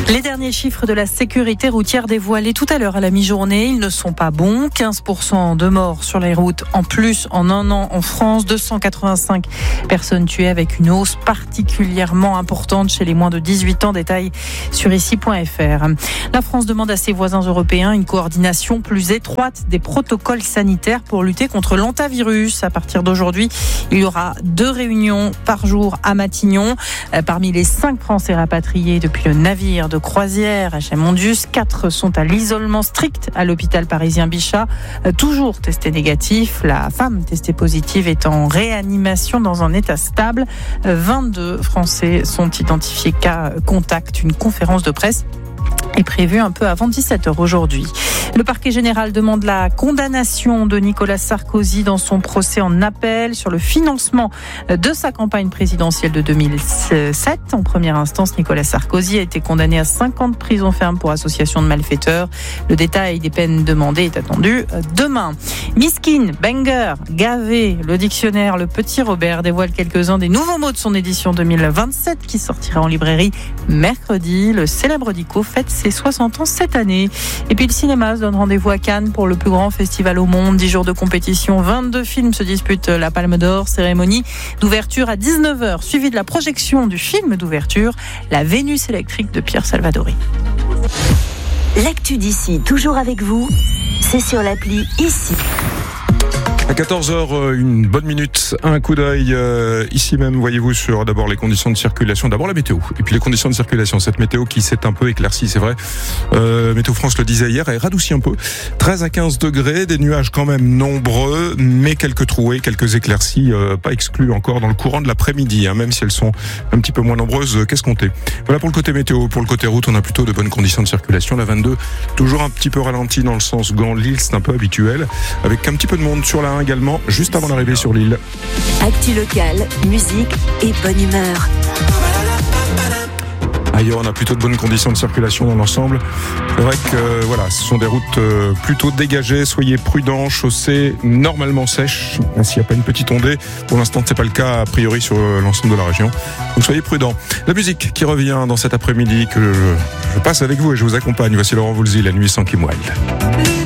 Les derniers chiffres de la sécurité routière dévoilés tout à l'heure à la mi-journée, ils ne sont pas bons. 15% de morts sur les routes en plus en un an en France. 285 personnes tuées avec une hausse particulièrement importante chez les moins de 18 ans. Détail sur ici.fr. La France demande à ses voisins européens une coordination plus étroite des protocoles sanitaires pour lutter contre l'hantavirus. À partir d'aujourd'hui, il y aura 2 réunions par jour à Matignon. Parmi les 5 Français rapatriés depuis le navire de croisière HM-Ondius, 4 sont à l'isolement strict à l'hôpital parisien Bichat, toujours testé négatif. La femme testée positive est en réanimation dans un état stable. 22 Français sont identifiés cas contact. Une conférence de presse est prévue un peu avant 17h aujourd'hui. Le parquet général demande la condamnation de Nicolas Sarkozy dans son procès en appel sur le financement de sa campagne présidentielle de 2007. En première instance, Nicolas Sarkozy a été condamné à 5 ans de prison ferme pour association de malfaiteurs. Le détail des peines demandées est attendu demain. Miskin, banger, gavé, le dictionnaire Le Petit Robert dévoile quelques-uns des nouveaux mots de son édition 2027 qui sortira en librairie mercredi. Le célèbre dico fête ses 60 ans cette année. Et puis le cinéma se donne rendez-vous à Cannes pour le plus grand festival au monde. 10 jours de compétition, 22 films se disputent la Palme d'Or. Cérémonie d'ouverture à 19h, suivie de la projection du film d'ouverture, La Vénus électrique de Pierre Salvadori. L'actu d'ici, toujours avec vous, c'est sur l'appli Ici. À 14h, une bonne minute, un coup d'œil ici même, voyez-vous, sur d'abord les conditions de circulation, d'abord la météo, et puis les conditions de circulation, cette météo qui s'est un peu éclaircie, c'est vrai. Météo France le disait hier, elle radoucit un peu, 13 à 15 degrés, des nuages quand même nombreux, mais quelques trouées, quelques éclaircies, pas exclues encore dans le courant de l'après-midi, même si elles sont un petit peu moins nombreuses qu'escomptées. Voilà pour le côté météo. Pour le côté route, on a plutôt de bonnes conditions de circulation. La 22, toujours un petit peu ralenti dans le sens Gand-Lille, c'est un peu habituel, avec un petit peu de monde sur la 1 également, juste avant l'arrivée sur l'île. Actu locale, musique et bonne humeur. Ailleurs, on a plutôt de bonnes conditions de circulation dans l'ensemble. C'est vrai que voilà, ce sont des routes plutôt dégagées. Soyez prudents, chaussées normalement sèches. S'il n'y a pas une petite ondée, pour l'instant, c'est pas le cas a priori sur l'ensemble de la région. Donc soyez prudents. La musique qui revient dans cet après-midi que je passe avec vous et je vous accompagne. Voici Laurent Voulzy, La nuit sans Kim Wilde.